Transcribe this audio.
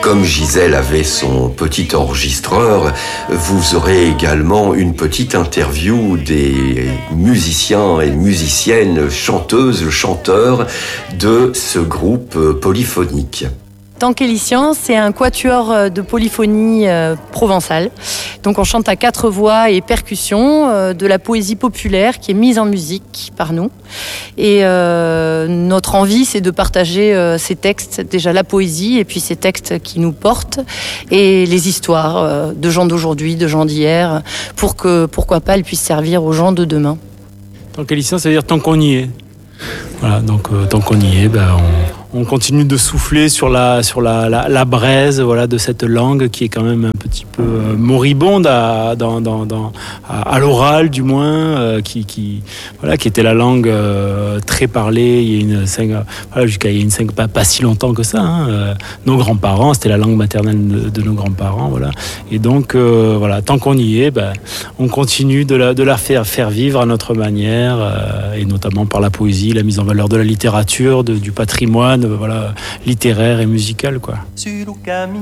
Comme Gisèle avait son petit enregistreur, vous aurez également une petite interview des musiciens et musiciennes, chanteuses, chanteurs de ce groupe polyphonique. Tankelician, c'est un quatuor de polyphonie provençale. Donc on chante à 4 voix et percussions, de la poésie populaire qui est mise en musique par nous. Et notre envie, c'est de partager ces textes, déjà la poésie et puis ces textes qui nous portent et les histoires de gens d'aujourd'hui, de gens d'hier, pour que, pourquoi pas, elles puissent servir aux gens de demain. Tankelician, ça veut dire tant qu'on y est. Voilà, donc tant qu'on y est, on continue de souffler sur la braise, voilà, de cette langue qui est quand même un petit peu moribonde à l'oral du moins, qui était la langue très parlée jusqu'à il y a pas si longtemps que ça. Hein. Nos grands-parents, c'était la langue maternelle de nos grands-parents, voilà. Et donc tant qu'on y est, on continue de la faire vivre à notre manière, et notamment par la poésie, la mise en valeur de la littérature, du patrimoine, littéraire et musical, quoi.